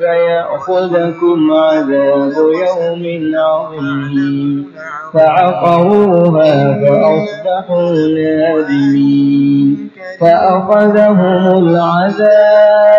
فيأخذكم عذاب يوم عظيم فعقروها فأصبحوا نادمين فأخذهم العذاب